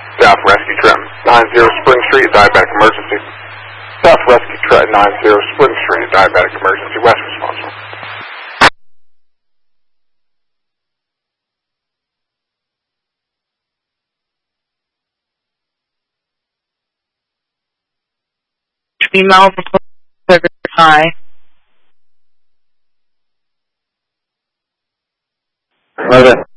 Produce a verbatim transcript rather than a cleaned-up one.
South Rescue Trenton, nine zero Spring Street, diabetic emergency. South Rescue Trenton, nine zero Spring Street, diabetic emergency, west responsible. Female report high. Okay.